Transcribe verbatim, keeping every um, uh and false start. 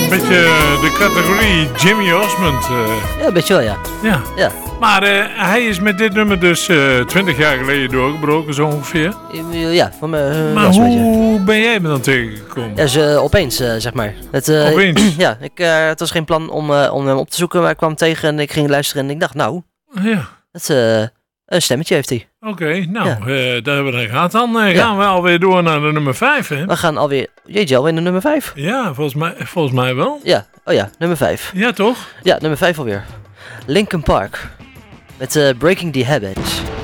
beetje de categorie Jimmy Osmond. Uh. Ja, een beetje wel, ja. Ja. ja. Maar uh, hij is met dit nummer dus uh, twintig jaar geleden doorgebroken, zo ongeveer. Ja, van mij. Uh, maar hoe beetje. ben jij me dan tegengekomen? Ja, dus, uh, opeens, uh, zeg maar. Het, uh, opeens? Ja, ik, uh, het was geen plan om, uh, om hem op te zoeken, maar ik kwam tegen en ik ging luisteren en ik dacht, nou, ja. het, uh, een stemmetje heeft hij. Oké, okay, nou, ja. uh, daar hebben we dan gehad. Dan uh, gaan ja. we alweer door naar de nummer vijf, hè? We gaan alweer, jeetje, alweer naar nummer vijf. Ja, volgens mij, volgens mij wel. Ja, oh ja, nummer vijf. Ja, toch? Ja, nummer vijf alweer. Linkin Park. Met uh, Breaking the Habit.